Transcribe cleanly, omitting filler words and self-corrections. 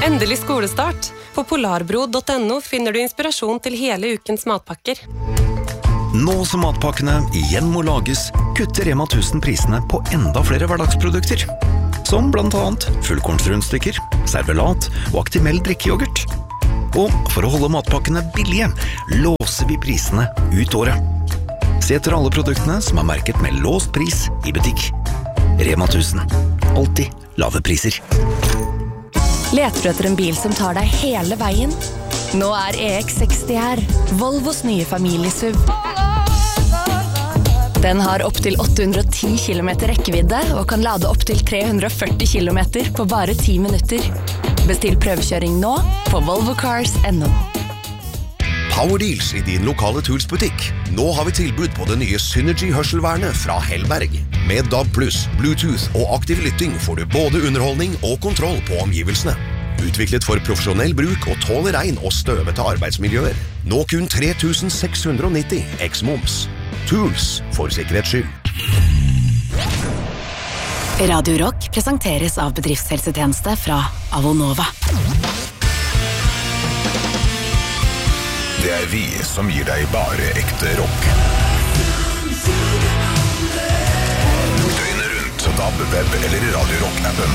Endelig skolestart. På polarbro.no finner du inspirasjon til hele ukens matpakker. Nå som matpakkene igjen må lages, kutter Rema 1000 prisene på enda flere hverdagsprodukter. Som blant annet fullkornsrundstykker, servelat og Actimel drikkejoghurt. Og for å holde matpakkene billige, låser vi prisene ut året. Se etter alle produktene som er merket med låst pris i butikk. Rema 1000. Alltid lave priser. Leter du etter en bil som tar deg hele veien? Nå er EX60 her, Volvos nye familiesuv. Den har opp til 810 km rekkevidde og kan lade opp til 340 km på bare 10 minutter. Bestill prøvekjøring nå på volvocars.no. Powerdeals i din lokale Tools-butikk. Nå har vi tilbud på det nye Synergy-hørselvernet fra Hellberg. Med DAB+, Bluetooth og aktiv lytting får du både underholdning og kontroll på omgivelsene. Utviklet for profesjonell bruk og tåler regn og støvete arbeidsmiljøer. Nå kun 3690 eks-moms. Tools for sikkerhets skyld. Radio Rock presenteres av bedriftshelsetjeneste fra Avonova. Det er vi som gir deg bare ekte rock. Døgnet rundt, DAB, web eller Radio Rock-appen.